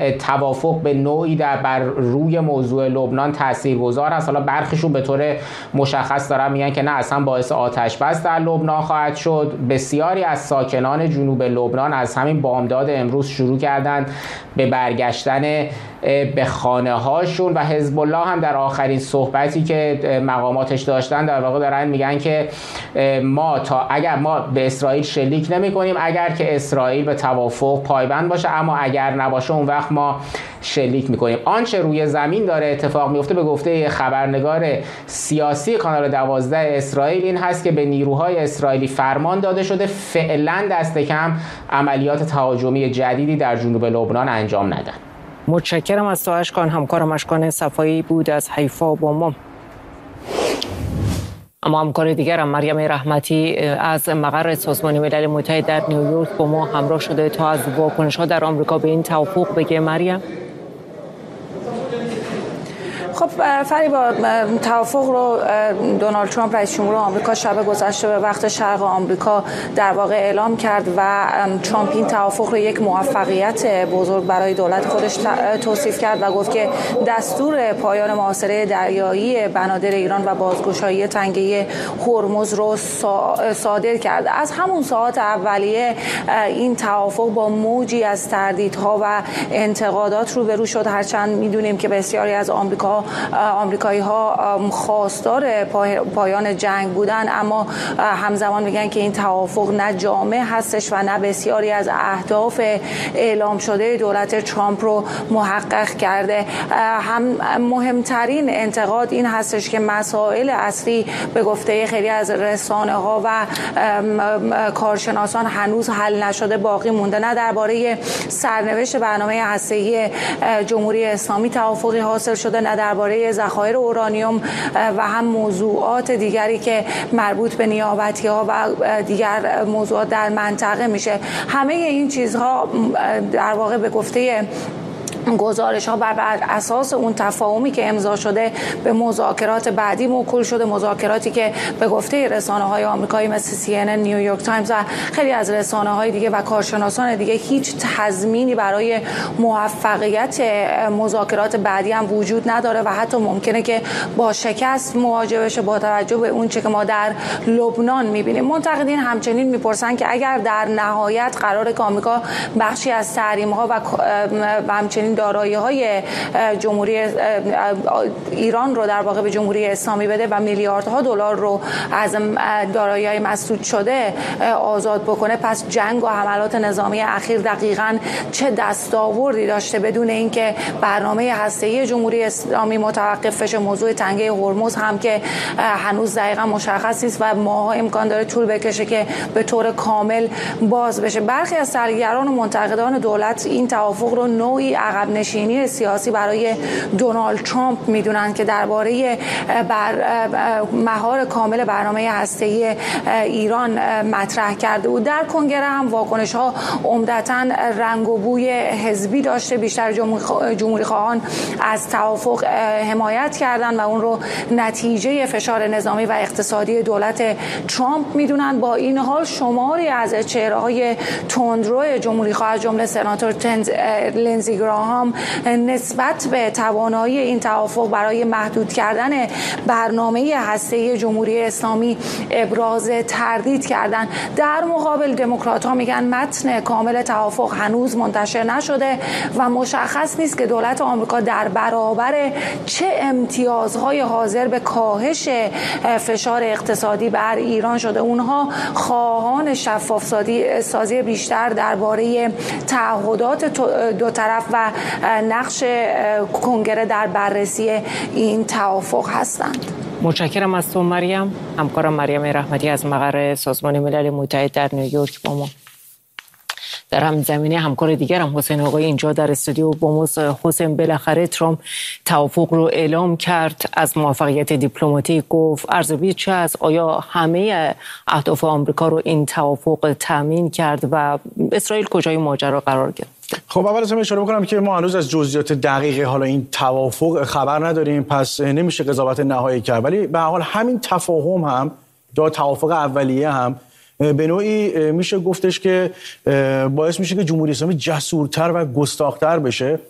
توافق به نوعی بر روی موضوع لبنان تاثیرگذار است. حالا برخیشون به طور مشخص دارن میگن که نه، اصلا باعث آتش بس در لبنان خواهد شد. بسیاری از ساکنان جنوب لبنان از همین بامداد امروز شروع کردند به برگشتن به خانه هاشون و حزب الله هم در آخرین صحبتی که مقاماتش داشتن در واقع دارن میگن که اگر ما به اسرائیل شلیک نمی کنیم اگر که اسرائیل به توافق پایبند باشه، اما اگر نباشه اون وقت ما شلیک میکنیم. آنچه روی زمین داره اتفاق میفته به گفته خبرنگار سیاسی کانال 12 اسرائیل این هست که به نیروهای اسرائیلی فرمان داده شده فعلا دست کم عملیات تهاجمی جدیدی در جنوب لبنان انجام ندن. متشکرم از تو اشکان. همکارم اشکان صفایی بود از حیفا با ما. اما همکار دیگرم مریم رحمتی از مقر سازمان ملل متحد در نیویورک با ما همراه شده تا از واکنش‌ها در آمریکا به این توافق بگه. مریم. خب فریبا، توافق رو دونالد ترامپ رئیس جمهور آمریکا شب گذشته به وقت شرق آمریکا در واقع اعلام کرد و ترامپ این توافق رو یک موفقیت بزرگ برای دولت خودش توصیف کرد و گفت که دستور پایان محاصره دریایی بنادر ایران و بازگشایی تنگه هرمز رو صادر کرد. از همون ساعات اولیه این توافق با موجی از تردیدها و انتقادات روبرو شد، هرچند میدونیم که بسیاری از آمریکایی ها خواستار پایان جنگ بودن، اما همزمان میگن که این توافق نه جامع هستش و نه بسیاری از اهداف اعلام شده دولت ترامپ رو محقق کرده. هم مهمترین انتقاد این هستش که مسائل اصلی به گفته خیلی از رسانه ها و کارشناسان هنوز حل نشده باقی مونده. نه درباره سرنوشت برنامه هسته‌ای جمهوری اسلامی توافقی حاصل شده، نه درباره ذخایر اورانیوم و هم موضوعات دیگری که مربوط به نیابتی‌ها و دیگر موضوعات در منطقه میشه. همه این چیزها در واقع به گفته گزارش ها بر اساس اون تفاهمی که امضا شده به مذاکرات بعدی موکول شده، مذاکراتی که به گفته رسانه های آمریکایی مثل CNN، نیویورک تایمز و خیلی از رسانه های دیگه و کارشناسان دیگه هیچ تضمینی برای موفقیت مذاکرات بعدی هم وجود نداره و حتی ممکنه که با شکست مواجه بشه با توجه به اون چه که ما در لبنان میبینیم. منتقدین همچنین میپرسن که اگر در نهایت قراره که آمریکا بخشی از تحریم ها و همچنین دارایی‌های جمهوری ایران رو در واقع به جمهوری اسلامی بده و میلیاردها دلار رو از دارایی‌های مسدود شده آزاد بکنه، پس جنگ و حملات نظامی اخیر دقیقاً چه دستاوردی داشته بدون اینکه برنامه هسته‌ای جمهوری اسلامی متوقف بشه؟ موضوع تنگه هرمز هم که هنوز دقیقاً مشخص نیست و ماها امکان داره طول بکشه که به طور کامل باز بشه. برخی از تحلیلگران و منتقدان دولت این توافق رو نوعی عقب نشینی سیاسی برای دونالد ترامپ میدونن که درباره مهار کامل برنامه هسته‌ای ایران مطرح کرده بود. در کنگره هم واکنش‌ها عمدتاً رنگ و بوی حزبی داشته. بیشتر جمهوری خواهان از توافق حمایت کردن و اون رو نتیجه فشار نظامی و اقتصادی دولت ترامپ میدونن. با این حال شماری از چهره‌های تندرو جمهوری خواه از جمله سناتور لینزی گراهام نسبت به توانایی این توافق برای محدود کردن برنامه هسته‌ای جمهوری اسلامی ابراز تردید کردند. در مقابل دموکرات‌ها میگن متن کامل توافق هنوز منتشر نشده و مشخص نیست که دولت آمریکا در برابر چه امتیازهای حاضر به کاهش فشار اقتصادی بر ایران شده. اونها خواهان شفاف سازی بیشتر درباره تعهدات دو طرف و نقش کنگره در بررسی این توافق هستند. متشکرم از تو مریم. همکارم مریم رحمتی از مقر سازمان ملل متحد در نیویورک با ما. در همین زمینه همکار دیگرم حسین آقایی اینجا در استودیو با ماست. حسین، بالاخره ترامپ توافق رو اعلام کرد، از موفقیت دیپلماتیک گفت. ارزیابی چه است؟ آیا همه اهداف آمریکا رو این توافق تامین کرد و اسرائیل کجای ماجرا قرار گرفت؟ خب اول از همه اشاره بکنم که ما هنوز از جزئیات دقیق حالا این توافق خبر نداریم، پس نمیشه قضاوت نهایی کرد، ولی به هر حال همین تفاهم هم یا توافق اولیه هم به نوعی میشه گفتش که باعث میشه که جمهوری اسلامی جسورتر و گستاخ‌تر بشه